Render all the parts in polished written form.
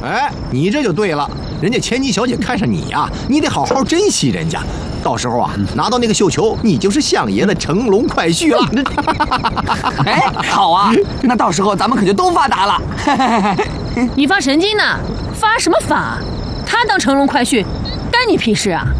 哎，你这就对了，人家千金小姐看上你呀，你得好好珍惜人家。到时候啊，拿到那个绣球，你就是相爷的乘龙快婿了。 哎，好啊，那到时候咱们可就都发达了。 你发神经呢？发什么发？他当乘龙快婿，干你屁事啊！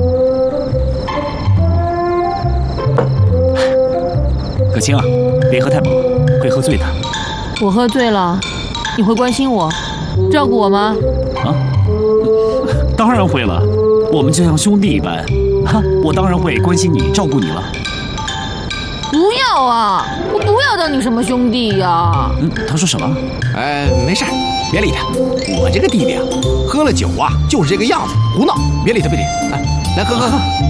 可卿啊，别喝太猛，会喝醉的。 我喝醉了，你会关心我、照顾我吗？ 啊，当然会了，我们就像兄弟一般。哈，我当然会关心你、照顾你了。 不要啊！我不要当你什么兄弟呀！ 他说什么？ 没事，别理他。我这个弟弟啊，喝了酒啊，就是这个样子，胡闹，别理他，别理他。来喝。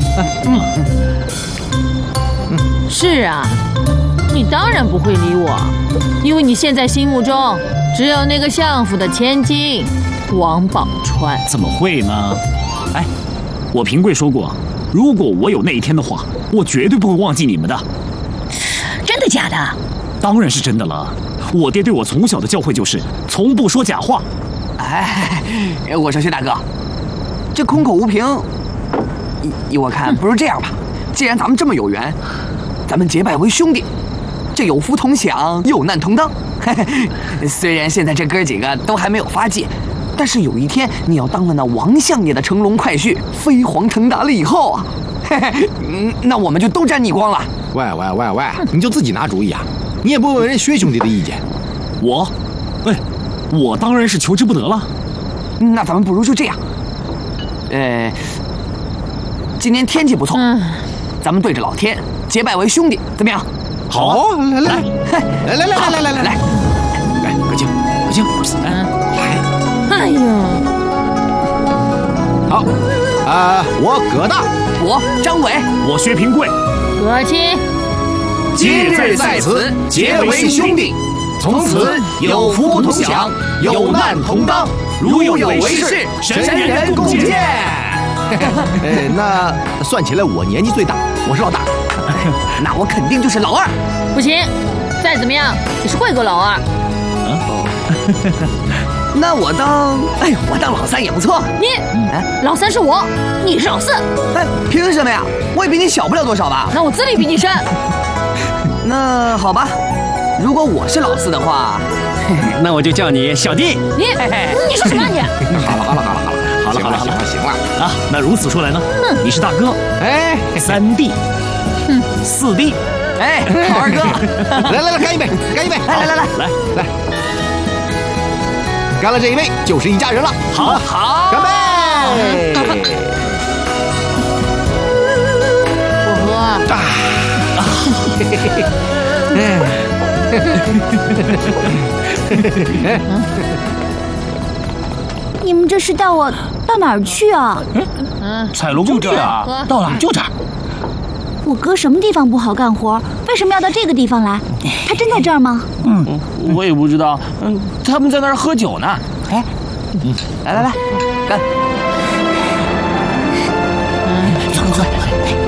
是啊，你当然不会理我，因为你现在心目中只有那个相府的千金王宝钏。 怎么会呢？哎，我平贵说过，如果我有那一天的话，我绝对不会忘记你们的。 真的假的？ 当然是真的了。我爹对我从小的教诲就是从不说假话。 哎，我说薛大哥，这空口无凭，依我看，不如这样吧，既然咱们这么有缘，咱们结拜为兄弟，这有福同享，有难同当。虽然现在这哥几个都还没有发迹，但是有一天你要当了那王相爷的乘龙快婿，飞黄腾达了以后啊，那我们就都沾你光了。 喂，你就自己拿主意啊？你也不问问人薛兄弟的意见？ 我当然是求之不得了。 那咱们不如就这样，今年天气不错，咱们对着老天结拜为兄弟，怎么样？ 好，来，葛青，来。 哎呀， 好，我葛大， 我张伟， 我薛平贵， 葛青， 今日在此结为兄弟，从此有福同享，有难同当，如有为事，神人共鉴。 那算起来我年纪最大，我是老大， 那我肯定就是老二。 不行，再怎么样也是贵过老二。 那我当老三也不错。 老三是我，你是老四。 凭什么呀？我也比你小不了多少吧？ 那我资历比你深。 那好吧，如果我是老四的话， 那我就叫你小弟。 你说什么你？ 好了，行了啊！那如此说来呢，你是大哥，三弟，四弟， 好二哥， 来，干一杯，来，干了这一杯就是一家人了。 好， 干杯！ 我喝。 你们这是带我到哪儿去啊？ 彩龙宫去啊，到了，就这儿。 我哥什么地方不好干活？为什么要到这个地方来？他真在这儿吗？ 我也不知道。他们在那儿喝酒呢。 来，干！